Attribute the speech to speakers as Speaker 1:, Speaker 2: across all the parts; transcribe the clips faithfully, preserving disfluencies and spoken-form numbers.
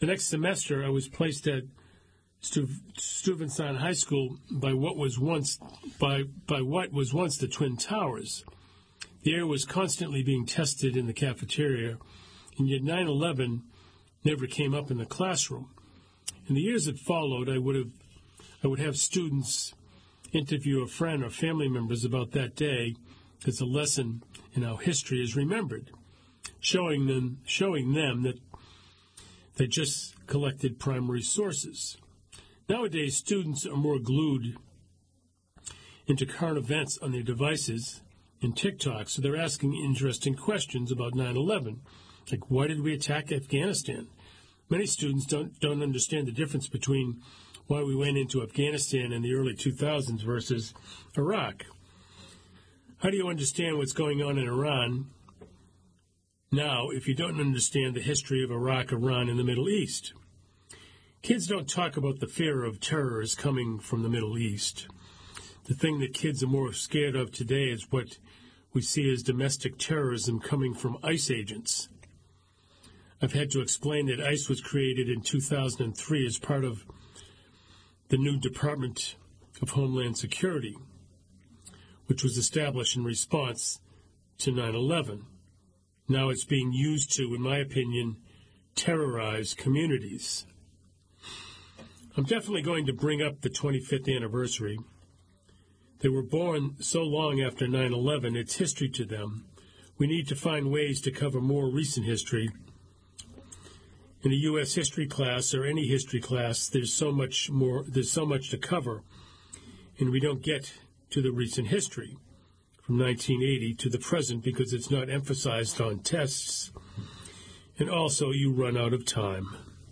Speaker 1: The next semester, I was placed at Stu- Stuyvesant High School by what was once by by what was once the Twin Towers. The air was constantly being tested in the cafeteria, and yet nine eleven never came up in the classroom. In the years that followed, I would have I would have students interview a friend or family members about that day as a lesson in how history is remembered, showing them showing them that they just collected primary sources. Nowadays, students are more glued into current events on their devices and TikTok, so they're asking interesting questions about nine eleven, like why did we attack Afghanistan? Many students don't don't understand the difference between why we went into Afghanistan in the early two thousands versus Iraq. How do you understand what's going on in Iran now if you don't understand the history of Iraq, Iran, and the Middle East? Kids don't talk about the fear of terrorists coming from the Middle East. The thing that kids are more scared of today is what we see as domestic terrorism coming from ICE agents. I've had to explain that ICE was created in two thousand three as part of the new Department of Homeland Security, which was established in response to nine eleven. Now it's being used to, in my opinion, terrorize communities. I'm definitely going to bring up the twenty-fifth anniversary. They were born so long after nine eleven, it's history to them. We need to find ways to cover more recent history. In a U S history class or any history class, there's so much more, there's so much to cover, and we don't get to the recent history from nineteen eighty to the present because it's not emphasized on tests, and also you run out of time.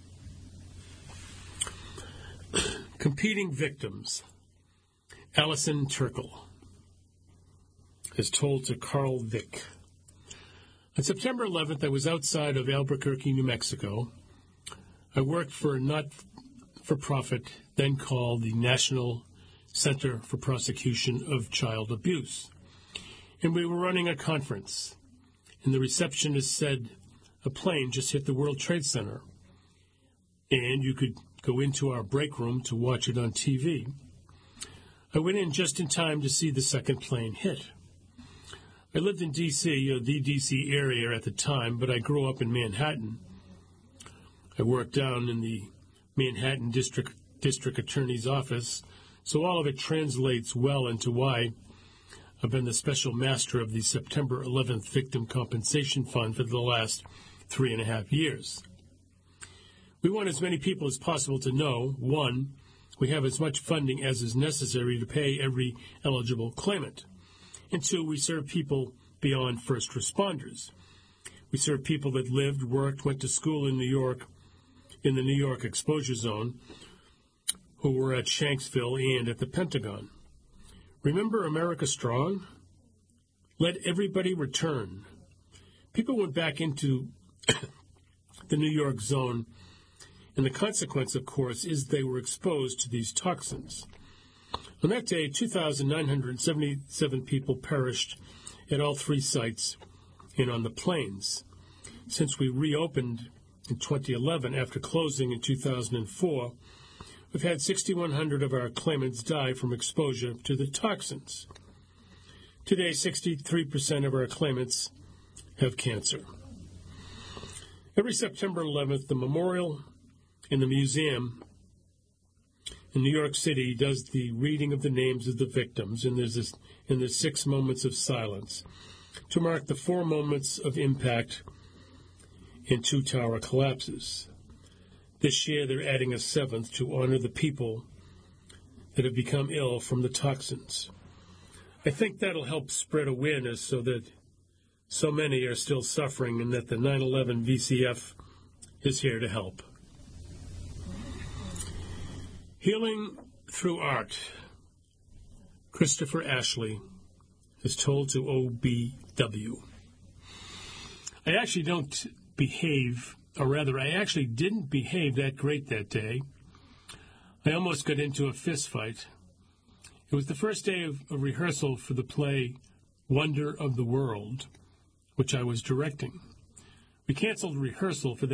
Speaker 1: Competing victims. Allison Turkle is told to Carl Vick. On September eleventh, I was outside of Albuquerque, New Mexico. I worked for a not-for-profit, then called the National Center for Prosecution of Child Abuse. And we were running a conference, and the receptionist said a plane just hit the World Trade Center, and you could go into our break room to watch it on T V. I went in just in time to see the second plane hit. I lived in D C, or the D C area at the time, but I grew up in Manhattan. I worked down in the Manhattan District District Attorney's office, so all of it translates well into why I've been the special master of the September eleventh Victim Compensation Fund for the last three and a half years. We want as many people as possible to know, one, we have as much funding as is necessary to pay every eligible claimant, and two, we serve people beyond first responders. We serve people that lived, worked, went to school in New York, in the New York exposure zone, who were at Shanksville and at the Pentagon. Remember America Strong? Let everybody return. People went back into the New York zone, and the consequence, of course, is they were exposed to these toxins. On that day, two thousand nine hundred seventy-seven people perished at all three sites and on the plains. Since we reopened in twenty eleven after closing in two thousand four, we've had six thousand one hundred of our claimants die from exposure to the toxins. Today, sixty-three percent of our claimants have cancer. Every September eleventh, the memorial in the museum in New York City does the reading of the names of the victims, and there's this, and there's six moments of silence to mark the four moments of impact and two tower collapses. This year, they're adding a seventh to honor the people that have become ill from the toxins. I think that'll help spread awareness so that so many are still suffering and that the nine eleven V C F is here to help. Healing through art. Christopher Ashley is told to O B W. I actually don't behave, or rather, I actually didn't behave that great that day. I almost got into a fist fight. It was the first day of a rehearsal for the play Wonder of the World, which I was directing. We canceled rehearsal for the